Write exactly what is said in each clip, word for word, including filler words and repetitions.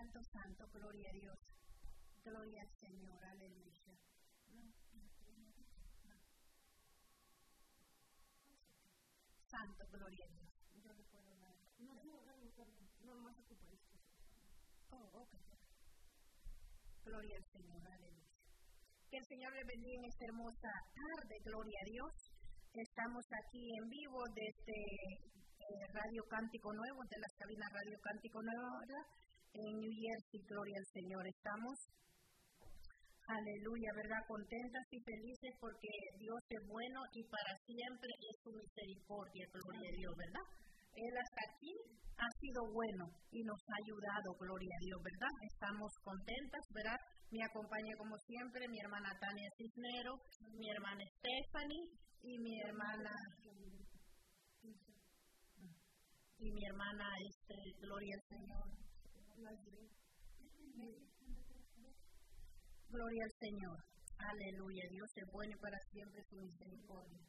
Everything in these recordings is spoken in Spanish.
Santo, santo, gloria a Dios. Gloria al Señor, aleluya. Santo, gloria a Dios. Yo le puedo dar. No, no, no, no, no más ocupa esto. Oh, ok. Gloria al Señor, aleluya. Que el Señor le bendiga en esta hermosa tarde, gloria a Dios. Estamos aquí en vivo desde eh, Radio Cántico Nuevo, de las cabinas Radio Cántico Nuevo, ¿verdad? En New Jersey, gloria al Señor. Estamos, aleluya, ¿verdad? Contentas y felices porque Dios es bueno y para siempre es su misericordia, gloria a Dios, ¿verdad? Él hasta aquí ha sido bueno y nos ha ayudado, gloria a Dios, ¿verdad? Estamos contentas, ¿verdad? Me acompaña como siempre mi hermana Tania Cisnero, mi hermana Stephanie y mi hermana y mi hermana este, Gloria al Señor. Gloria al Señor. Aleluya. Dios es bueno y para siempre su misericordia.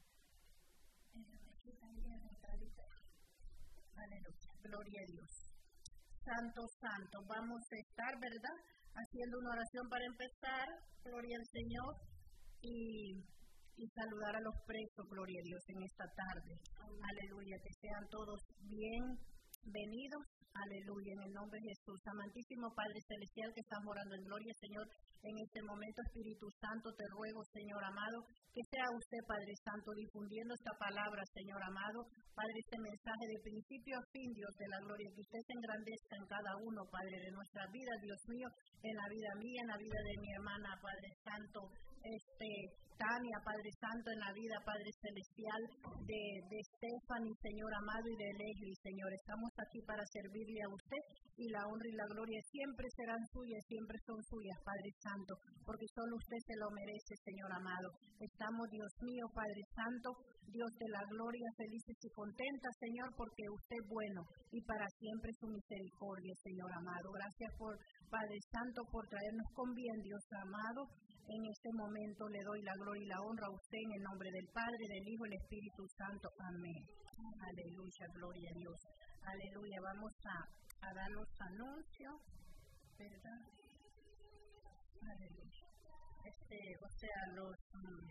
Aleluya. Gloria a Dios. Santo, santo. Vamos a estar, ¿verdad? Haciendo una oración para empezar. Gloria al Señor. Y, y saludar a los presos, gloria a Dios, en esta tarde. Aleluya. Que sean todos bienvenidos. Aleluya, en el nombre de Jesús. Amantísimo Padre Celestial que estás morando en gloria, Señor, en este momento, Espíritu Santo, te ruego, Señor amado, que sea usted, Padre Santo, difundiendo esta palabra, Señor amado, Padre, este mensaje de principio a fin, Dios de la gloria, que usted se engrandezca en cada uno, Padre, de nuestra vida, Dios mío, en la vida mía, en la vida de mi hermana, Padre Santo, este, Tania, Padre Santo, en la vida, Padre Celestial, de, de Stephanie, Señor amado, y de Leslie, Señor. Estamos aquí para servirle a usted, y la honra y la gloria siempre serán suyas, siempre son suyas, Padre Santo, porque solo usted se lo merece, Señor amado. Estamos, Dios mío, Padre Santo, Dios de la gloria, felices y contentas, Señor, porque usted es bueno, y para siempre su misericordia, Señor amado. Gracias por, Padre Santo, por traernos con bien, Dios amado. En este momento le doy la gloria y la honra a usted en el nombre del Padre, del Hijo y del Espíritu Santo. Amén. Aleluya, gloria a Dios. Aleluya, vamos a, a dar los anuncios, ¿verdad? Aleluya. Este, o sea, los, um,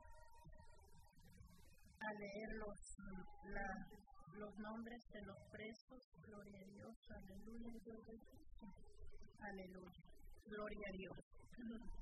a leer los, um, la, los nombres de los presos, gloria a Dios, aleluya, aleluya, gloria a Dios.